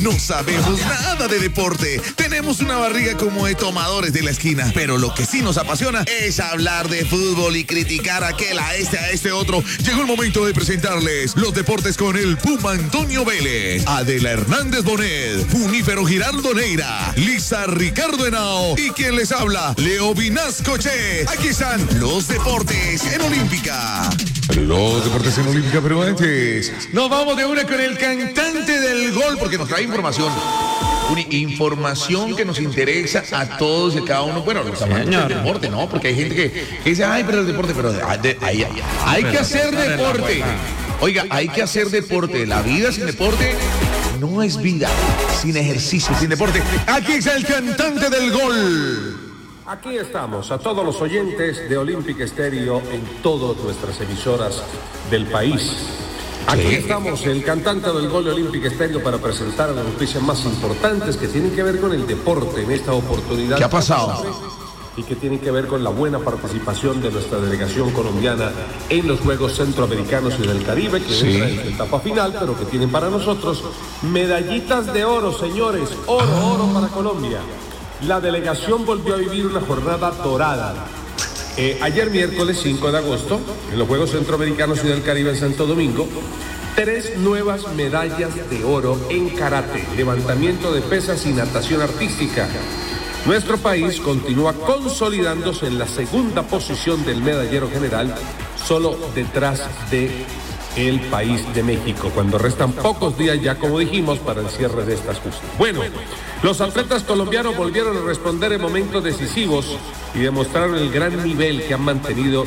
no sabemos nada de deporte. Tenemos una barriga como de tomadores de la esquina. Pero lo que sí nos apasiona es hablar de fútbol y criticar a aquel, a este otro. Llegó el momento de presentarles los deportes con el Puma Antonio Vélez, Adela Hernández Bonet, Junífero Giraldo Neira, Lisa Ricardo Henao y quien les habla, Leo Vinascoche. Aquí están los deportes en Olímpica. Los deportes en Olímpica, pero antes nos vamos de una con el cantante del gol porque nos trae información. Una información que nos interesa a todos y a cada uno. Bueno, los amantes del deporte, ¿no? Porque hay gente que dice, ay, pero el deporte, pero hay que hacer deporte. Oiga, hay que hacer deporte. La vida sin deporte no es vida. Sin ejercicio, sin deporte. Aquí está el cantante del gol. Aquí estamos, a todos los oyentes de Olympic Stereo en todas nuestras emisoras del país. Aquí estamos, el cantante del gol de Olympic Stereo, para presentar las noticias más importantes que tienen que ver con el deporte en esta oportunidad. ¿Qué ha pasado? Y que tienen que ver con la buena participación de nuestra delegación colombiana en los Juegos Centroamericanos y del Caribe, que entra en la etapa final, pero que tienen para nosotros medallitas de oro, señores. Oro para Colombia. La delegación volvió a vivir una jornada dorada. Ayer miércoles 5 de agosto, en los Juegos Centroamericanos y del Caribe en Santo Domingo, 3 nuevas medallas de oro en karate, levantamiento de pesas y natación artística. Nuestro país continúa consolidándose en la segunda posición del medallero general, solo detrás de el país de México, cuando restan pocos días ya, como dijimos, para el cierre de estas justas. Bueno, los atletas colombianos volvieron a responder en momentos decisivos y demostraron el gran nivel que han mantenido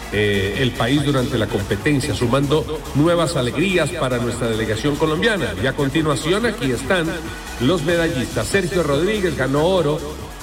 el país durante la competencia, sumando nuevas alegrías para nuestra delegación colombiana. Y a continuación aquí están los medallistas. Sergio Rodríguez ganó oro,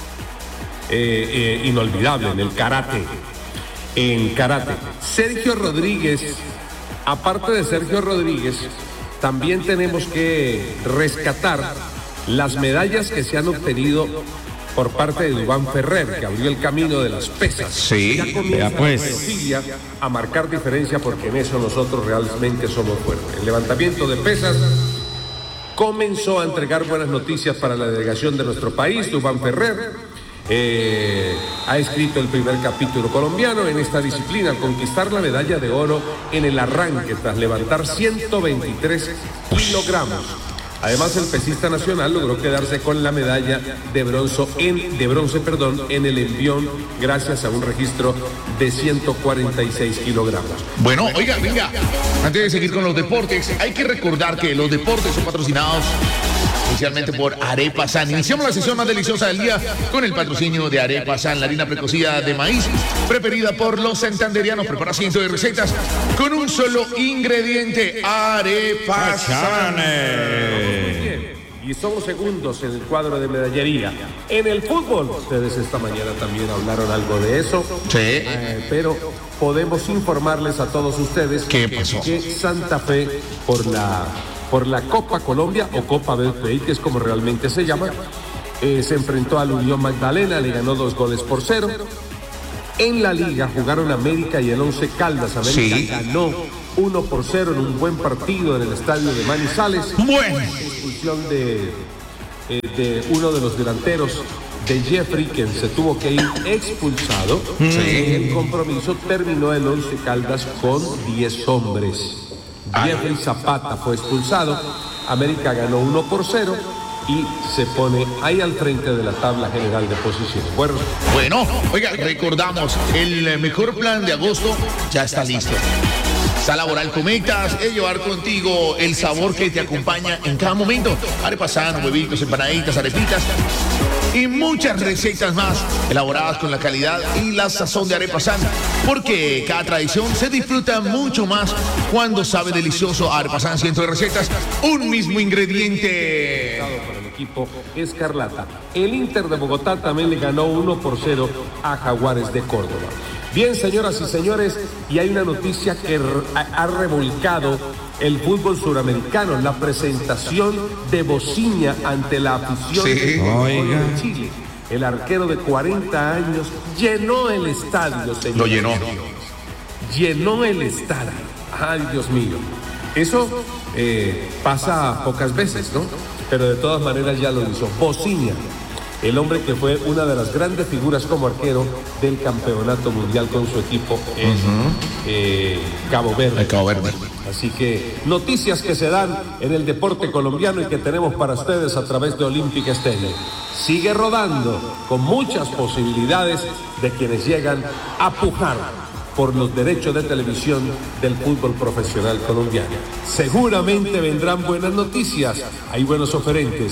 inolvidable en el karate. En karate, Sergio Rodríguez. Aparte de Sergio Rodríguez, también tenemos que rescatar las medallas que se han obtenido por parte de Duván Ferrer, que abrió el camino de las pesas. Sí, ya comienza a marcar diferencia, porque en eso nosotros realmente somos fuertes. El levantamiento de pesas comenzó a entregar buenas noticias para la delegación de nuestro país. Duván Ferrer ha escrito el primer capítulo colombiano en esta disciplina al conquistar la medalla de oro en el arranque tras levantar 123 kilogramos. Además, el pesista nacional logró quedarse con la medalla de bronce en el envión, gracias a un registro de 146 kilogramos. Bueno, oiga, venga, antes de seguir con los deportes, hay que recordar que los deportes son patrocinados inicialmente por Arepa San. Iniciamos la sesión más deliciosa del día con el patrocinio de Arepa San, la harina precocida de maíz preferida por los santanderianos. Prepara cientos de recetas con un solo ingrediente: Arepa San. Y somos segundos en el cuadro de medallería. En el fútbol, ustedes esta mañana también hablaron algo de eso. Sí. Pero podemos informarles a todos ustedes ¿Qué pasó? Que Santa Fe, por la Copa Colombia, o Copa Betplay, que es como realmente se llama, se enfrentó al Unión Magdalena, le ganó 2-0. En la liga jugaron América y el Once Caldas. América ganó 1-0 en un buen partido en el estadio de Manizales. Bueno. Expulsión de uno de los delanteros, de Jeffrey, quien se tuvo que ir expulsado. El compromiso terminó el Once Caldas con 10 hombres. Jeffrey Zapata fue expulsado. América ganó 1-0 y se pone ahí al frente de la tabla general de posiciones. Bueno, oiga, recordamos, el mejor plan de agosto ya está listo. Sala Laboral Conectas es llevar contigo el sabor que te acompaña en cada momento. Arepas San, huevitos, empanaditas, arepitas y muchas recetas más elaboradas con la calidad y la sazón de Arepa San, porque cada tradición se disfruta mucho más cuando sabe delicioso. Arepa San, cientos de recetas, un mismo ingrediente. Para el equipo escarlata. El Inter de Bogotá también le ganó 1-0 a Jaguares de Córdoba. Bien, señoras y señores, y hay una noticia que ha revolcado el fútbol suramericano: la presentación de Bociña ante la afición de Chile. El arquero de 40 años llenó el estadio, señor. Lo llenó. Llenó el estadio. Ay, Dios mío. Eso pasa pocas veces, ¿no? pero de todas maneras ya lo hizo. Bociña, el hombre que fue una de las grandes figuras como arquero del campeonato mundial con su equipo en Cabo Verde. Así que noticias que se dan en el deporte colombiano y que tenemos para ustedes a través de Olympic Stadium. Sigue rodando con muchas posibilidades de quienes llegan a pujar por los derechos de televisión del fútbol profesional colombiano. Seguramente vendrán buenas noticias, hay buenos oferentes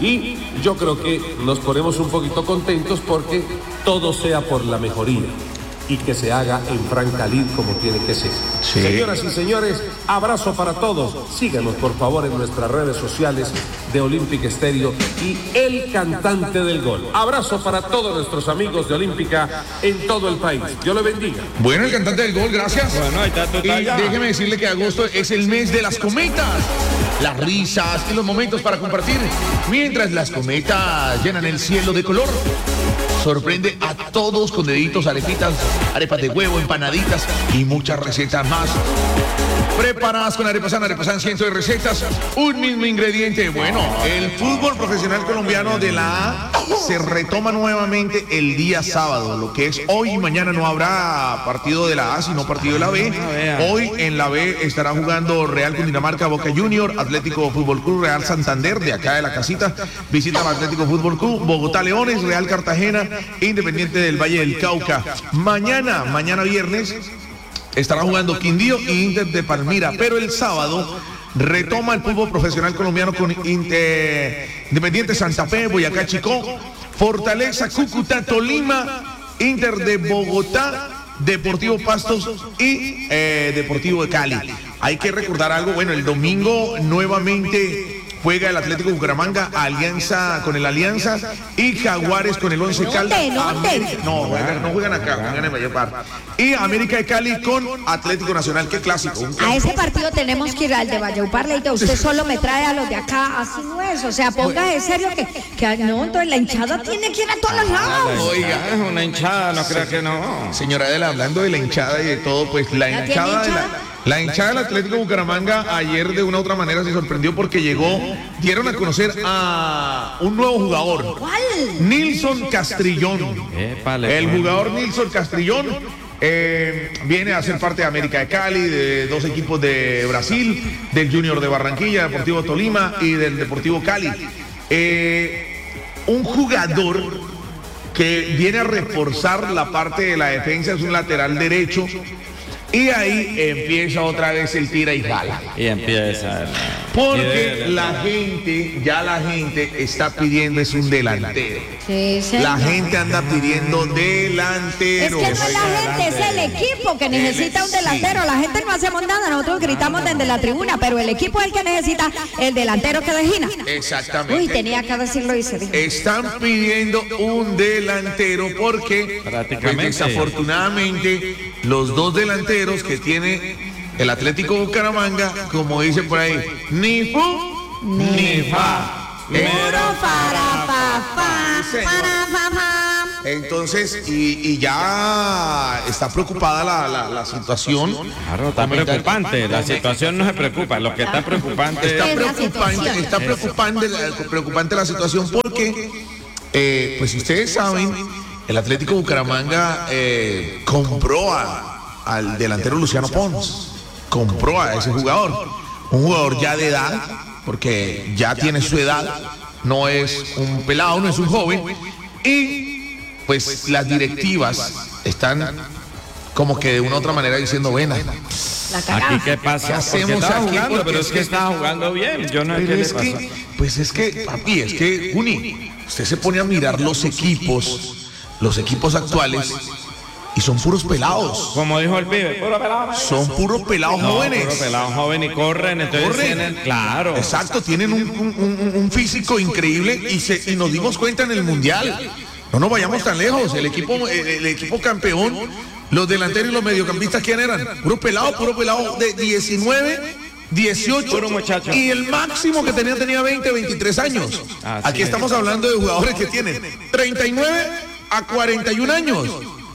y yo creo que nos ponemos un poquito contentos porque todo sea por la mejoría y que se haga en franca lid como tiene que ser. Sí. Señoras y señores, abrazo para todos. Síganos por favor en nuestras redes sociales de Olympic Stereo y el cantante del gol. Abrazo para todos nuestros amigos de Olímpica en todo el país. Dios le bendiga. Bueno, el cantante del gol, gracias. Bueno, ahí está tu talla. Y déjeme decirle que agosto es el mes de las cometas. Las risas y los momentos para compartir. Mientras las cometas llenan el cielo de color, sorprende a todos con deditos, arepitas, arepas de huevo, empanaditas y muchas recetas más. Preparadas con Arepasan, cientos de recetas, un mismo ingrediente. Bueno, el fútbol profesional colombiano de la A se retoma nuevamente el día sábado. Lo que es hoy y mañana no habrá partido de la A, sino partido de la B. Hoy en la B estará jugando Real Cundinamarca, Boca Junior, Atlético Fútbol Club, Real Santander, de acá de la casita, visita al Atlético Fútbol Club, Bogotá Leones, Real Cartagena, Independiente del Valle del Cauca. Mañana viernes, estará jugando Quindío e Inter de Palmira, pero el sábado retoma el fútbol profesional colombiano con Independiente Santa Fe, Boyacá Chicó, Fortaleza, Cúcuta, Tolima, Inter de Bogotá, Deportivo Pastos y Deportivo de Cali. Hay que recordar algo, bueno, el domingo nuevamente juega el Atlético Bucaramanga, Alianza con el Alianza y Jaguares con el Once Caldas. No juegan acá, juegan en Valledupar. Y América de Cali con Atlético Nacional, qué clásico. A ese partido tenemos que ir al de Valledupar, Leito. Usted solo me trae a los de acá, así no es. O sea, ponga en serio que no, entonces la hinchada tiene que ir a todos lados. Oiga, es una hinchada, no crea que no. Señora Adela, hablando de la hinchada y de todo, pues la hinchada del Atlético Bucaramanga ayer de una u otra manera se sorprendió porque dieron a conocer a un nuevo jugador. ¿Cuál? Nilson Castrillón. El jugador Nilson Castrillón viene a ser parte de América de Cali, de dos equipos de Brasil, del Junior de Barranquilla, Deportivo Tolima y del Deportivo Cali. Un jugador que viene a reforzar la parte de la defensa, es un lateral derecho. Y ahí empieza otra vez el tira y jala. Y empieza. Porque la gente está pidiendo es un delantero. Sí, la gente anda pidiendo delantero. Es que no es la gente, es el equipo que necesita un delantero. La gente no hacemos nada, nosotros gritamos desde la tribuna, pero el equipo es el que necesita el delantero que dejina. Exactamente. Uy, tenía que decirlo y se dijo. Están pidiendo un delantero porque pues, desafortunadamente los dos delanteros que tiene el Atlético Bucaramanga, como dice por ahí, ni fu ni fa. Entonces, y ya está preocupada la situación. Claro, está preocupante. La situación no se preocupa. Lo que está preocupante está preocupante la situación porque, pues si ustedes saben, el Atlético Bucaramanga compró al delantero Luciano Pons. Compró a ese jugador. Un jugador ya de edad, porque ya tiene su edad. No es un pelado, no es un joven. Y pues las directivas están como que de una u otra manera diciendo, bueno, aquí qué pasa. ¿Qué hacemos aquí? Jugando, pero es que estaba jugando bien. Yo no sé qué le pasa. Pues es que, papi, es que, Juni, usted se pone a mirar los equipos actuales y son puros pelados. Como dijo el pibe, puro pelado. Son puros pelados jóvenes. Puros pelados jóvenes y corren, entonces tienen, claro. Exacto, tienen un físico increíble y nos dimos cuenta en el Mundial. No nos vayamos tan lejos. El equipo campeón, los delanteros y los mediocampistas, ¿quién eran? Puro pelado de 19, 18 puro muchacho. Y el máximo que tenía 20, 23 años. Aquí estamos hablando de jugadores que tienen 39 a 41 años.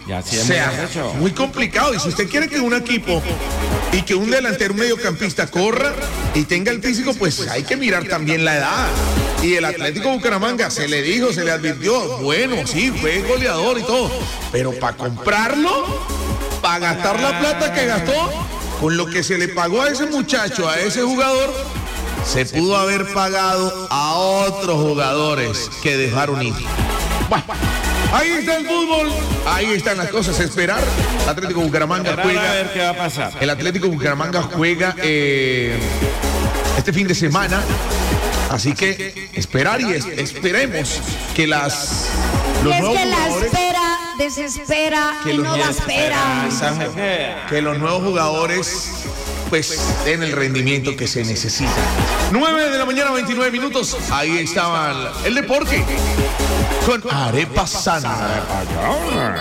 Ya sí O es muy sea, arrecho. muy complicado. Y si usted quiere que un equipo y que un delantero, un mediocampista corra y tenga el físico, pues hay que mirar también la edad. Y el Atlético Bucaramanga se le dijo, se le advirtió, bueno, sí, fue goleador y todo, pero para comprarlo, para gastar la plata que gastó, con lo que se le pagó a ese muchacho, a ese jugador, se pudo haber pagado a otros jugadores que dejaron ir. Bueno, ahí está el fútbol, ahí están las cosas. Esperar. Atlético Bucaramanga Esperar a juega. ver qué va a pasar. El Atlético Bucaramanga juega este fin de semana. Así que esperar y esperemos que los Y es nuevos que la jugadores, espera desespera Que y los no da espera. que los nuevos jugadores pues den el rendimiento que se necesita. 9 de la mañana, 29 minutos. Ahí estaba el deporte con Arepa Sana.